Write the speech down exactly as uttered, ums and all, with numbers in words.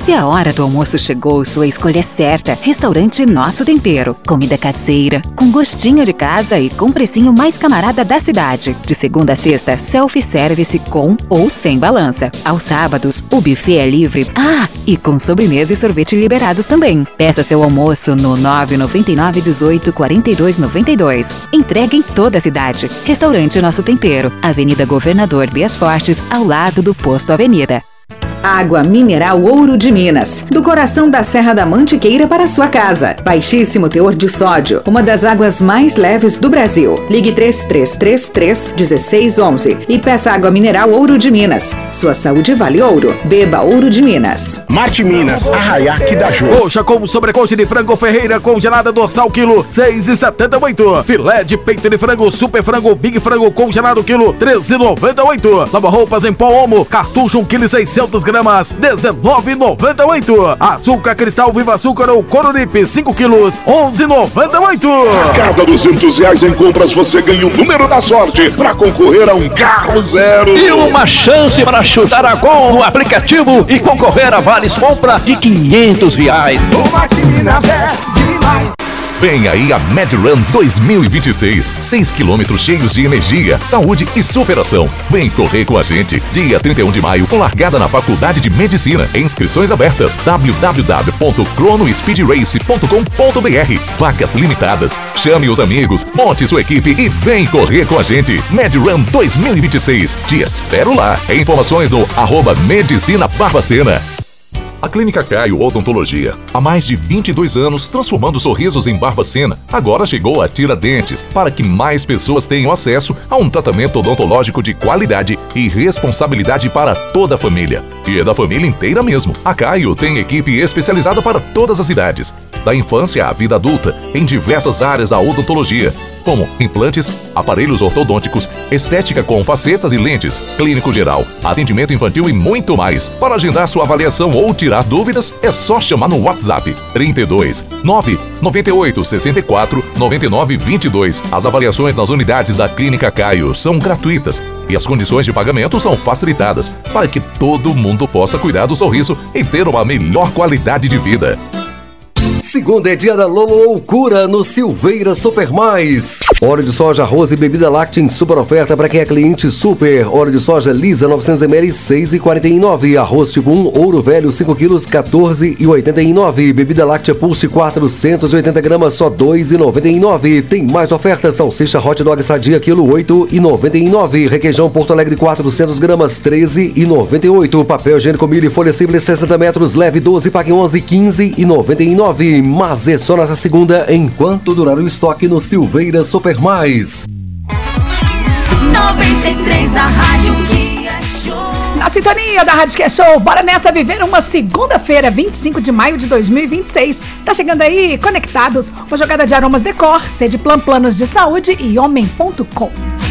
Se a hora do almoço chegou, sua escolha é certa. Restaurante Nosso Tempero. Comida caseira, com gostinho de casa e com precinho mais camarada da cidade. De segunda a sexta, self-service com ou sem balança. Aos sábados, o buffet é livre. Ah, e com sobremesa e sorvete liberados também. Peça seu almoço no nove nove nove, dezoito, quarenta e dois, noventa e dois. Entrega em toda a cidade. Restaurante Nosso Tempero. Avenida Governador Bias Fortes, ao lado do Posto Avenida. Água mineral Ouro de Minas, do coração da Serra da Mantiqueira para sua casa. Baixíssimo teor de sódio, uma das águas mais leves do Brasil. Ligue três três três três, um seis um um e peça água mineral Ouro de Minas. Sua saúde vale ouro. Beba Ouro de Minas. Marte Minas, Arraiaque da Ju. Coxa com sobrecoxa de frango Ferreira congelada dorsal quilo seis e setenta e oito. Filé de peito de frango super frango Big Frango congelado quilo treze e noventa e oito. Lava roupas em pó Omo, cartucho um quilo e seiscentos gramas, dezenove e noventa e oito. Açúcar cristal Viva Açúcar ou Coronipe cinco quilos, onze e noventa e oito. A cada duzentos reais em compras você ganha o número da sorte para concorrer a um carro zero. E uma chance para chutar a gol no aplicativo e concorrer a vales compra de quinhentos reais. O Marte Minas é demais. Vem aí a MedRun dois mil e vinte e seis. seis quilômetros cheios de energia, saúde e superação. Vem correr com a gente. Dia trinta e um de maio, com largada na Faculdade de Medicina. Inscrições abertas. w w w ponto crono speed race ponto com ponto b r. Vagas limitadas. Chame os amigos, monte sua equipe e vem correr com a gente. MedRun dois mil e vinte e seis. Te espero lá. Informações no arroba Medicina Barbacena. A Clínica Caio Odontologia, há mais de vinte e dois anos transformando sorrisos em Barbacena, agora chegou a Tiradentes, para que mais pessoas tenham acesso a um tratamento odontológico de qualidade e responsabilidade para toda a família. E é da família inteira mesmo. A Caio tem equipe especializada para todas as idades, da infância à vida adulta, em diversas áreas da odontologia, como implantes, aparelhos ortodônticos, estética com facetas e lentes, clínico geral, atendimento infantil e muito mais. Para agendar sua avaliação ou tirar dúvidas, é só chamar no WhatsApp trinta e dois, nove, noventa e oito, sessenta e quatro, noventa e nove, vinte e dois. As avaliações nas unidades da Clínica Caio são gratuitas e as condições de pagamento são facilitadas para que todo mundo possa cuidar do sorriso e ter uma melhor qualidade de vida. Segunda é dia da loucura no Silveira Super Mais. Óleo de soja, arroz e bebida láctea em super oferta para quem é cliente super. Óleo de soja lisa novecentos mililitros, seis e quarenta e nove. Arroz tipo um, ouro velho, cinco quilos, quatorze e oitenta e nove. Bebida láctea Pulse quatrocentos e oitenta gramas, só dois e noventa e nove. Tem mais ofertas. Salsicha hot dog sadia, quilo oito e noventa e nove. Requeijão Porto Alegre quatrocentos gramas, treze e noventa e oito. Papel higiênico milho e folha simples sessenta metros, leve doze, pague onze, quinze e noventa e nove. Mas é só nessa segunda, enquanto durar o estoque no Silveira Super Mais. noventa e três, a rádio que é show. Na sintonia da Rádio que é show, bora nessa viver uma segunda-feira, vinte e cinco de maio de dois mil e vinte e seis. Tá chegando aí, Conectados, uma jogada de aromas decor, sede Plan Planos de Saúde e Homem ponto com.